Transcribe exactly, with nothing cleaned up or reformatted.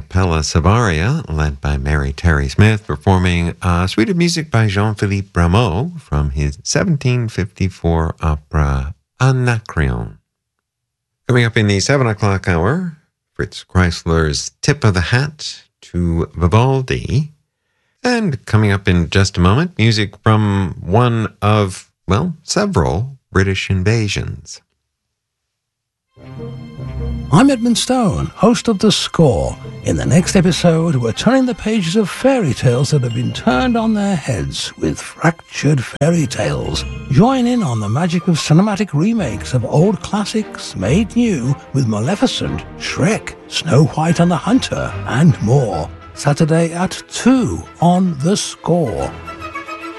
Cappella Savaria, led by Mary Terry Smith, performing a suite of music by Jean-Philippe Rameau from his seventeen fifty-four opera Anacreon. Coming up in the seven o'clock hour, Fritz Kreisler's Tip of the Hat to Vivaldi. And coming up in just a moment, music from one of, well, several British invasions. I'm Edmund Stone, host of The Score. In the next episode, we're turning the pages of fairy tales that have been turned on their heads with fractured fairy tales. Join in on the magic of cinematic remakes of old classics made new with Maleficent, Shrek, Snow White and the Hunter, and more. Saturday at two on The Score.